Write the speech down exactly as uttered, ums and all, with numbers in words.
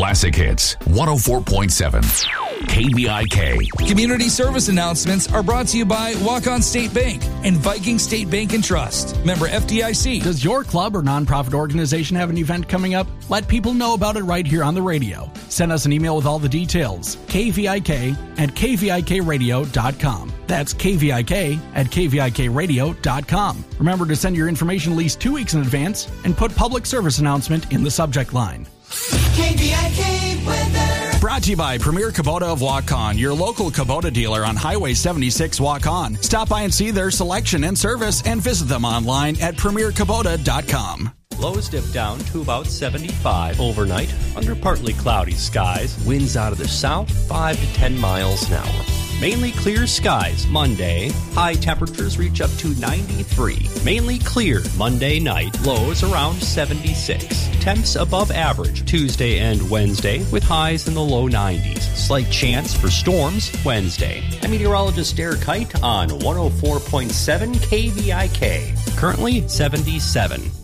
Classic Hits, one oh four point seven. K V I K. Community service announcements are brought to you by Walk-On State Bank and Viking State Bank and Trust. Member F D I C. Does your club or nonprofit organization have an event coming up? Let people know about it right here on the radio. Send us an email with all the details. K V I K at K V I K radio dot com. That's K V I K at K V I K radio dot com. Remember to send your information at least two weeks in advance and put public service announcement in the subject line. K V I K weather. Brought to you by Premier Kubota of Waukon, your local Kubota dealer on Highway seventy-six Waukon. Stop by and see their selection and service and visit them online at premier kubota dot com. Lows dip down to about seventy-five overnight under partly cloudy skies. Winds out of the south, five to ten miles an hour. Mainly clear skies Monday. High temperatures reach up to ninety-three. Mainly clear Monday night. Lows around seventy-six. Temps above average Tuesday and Wednesday with highs in the low nineties. Slight chance for storms Wednesday. I'm meteorologist Derek Height on one oh four point seven K V I K. Currently seventy-seven.